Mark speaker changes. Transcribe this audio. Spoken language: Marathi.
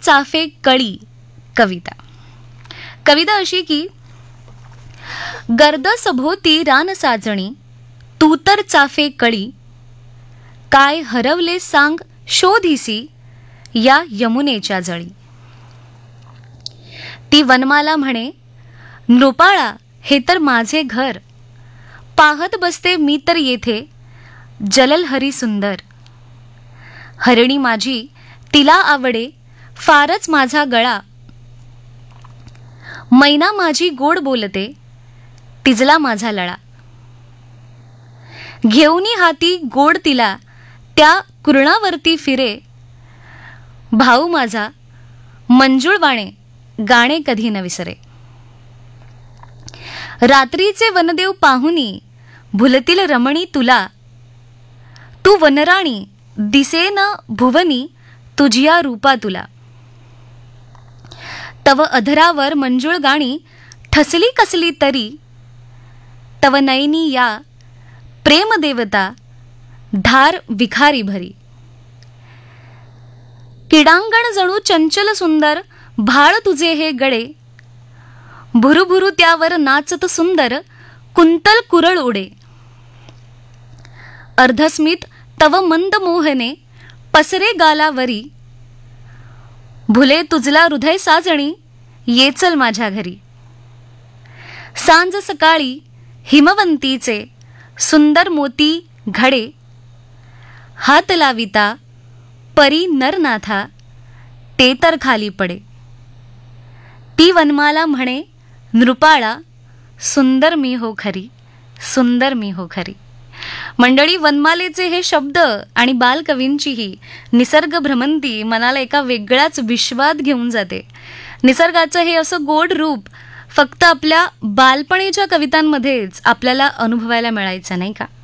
Speaker 1: चाफे कळी कविता. कविता अशी की, गर्द सभोवती रान साजणी, तू तर चाफे कळी, काय हरवले सांग शोधिसी या यमुनेच्या जळी. ती वनमाला म्हणे, नृपाळा हे तर माझे घर, पाहत बसते मी तर येथे जललहरी सुंदर. हरिणी माझी तिला आवडे फारच माझा गळा, मैना माझी गोड बोलते तिजला माझा लळा. घेऊनी हाती गोड तिला त्या कुरणावरती फिरे, भाऊ माझा मंजुळवाणे गाणे कधी न विसरे. रात्रीचे वनदेव पाहुनी भुलतील रमणी तुला, तू वनराणी दिसेन भुवनी तुझिया रूपा तुला. तव अधरावर मंजुळ गाणी ठसली कसली तरी, तव नयनी या प्रेमदेवता धार विखारी भरी. किडांगण जणू चंचल सुंदर भाळ तुझे हे गळे, भुरुभुरु त्यावर नाचत सुंदर कुंतल कुरळ उडे. अर्धस्मित तव मंद मोहने पसरे गालावरी, भुले तुझला हृदय साजणी येचल माझ्या घरी. सांज सकाळी हिमवंतीचे सुंदर मोती घडे, हात लाविता परी नरनाथा ते तर खाली पडे. ती वनमाला म्हणे, नृपाळा सुंदर मी हो खरी, सुंदर मी हो खरी. मंडळी, वनमालेचे हे शब्द आणि बालकवींचीही निसर्ग भ्रमंती मनाला एका वेगळ्याच विश्वात घेऊन जाते. निसर्गाचं हे असं गोड रूप फक्त आपल्या बालपणीच्या कवितांमध्येच आपल्याला अनुभवायला मिळायचं, नाही का?